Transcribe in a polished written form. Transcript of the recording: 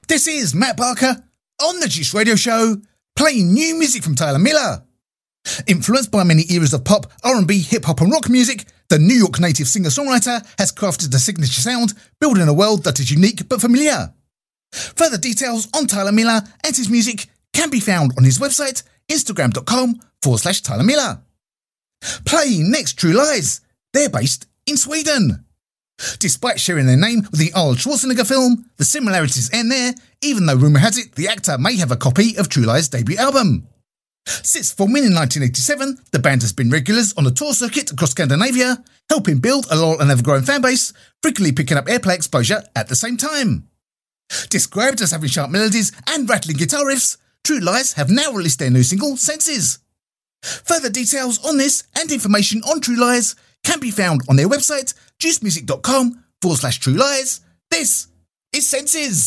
This is Matt Barker on the Juice Radio Show, playing new music from Tyler Miller. Influenced by many eras of pop, R&B, hip-hop and rock music, the New York native singer-songwriter has crafted a signature sound, building a world that is unique but familiar. Further details on Tyler Miller and his music can be found on his website, instagram.com/Tyler Miller. Playing next, True Lies. They're based in Sweden. Despite sharing their name with the Arnold Schwarzenegger film, the similarities end there, even though rumour has it the actor may have a copy of True Lies' debut album. Since forming in 1987, the band has been regulars on the tour circuit across Scandinavia, helping build a loyal and ever-growing fanbase, frequently picking up airplay exposure at the same time. Described as having sharp melodies and rattling guitar riffs, True Lies have now released their new single, Senses. Further details on this and information on True Lies can be found on their website, juicemusic.com/True Lies. This is Senses.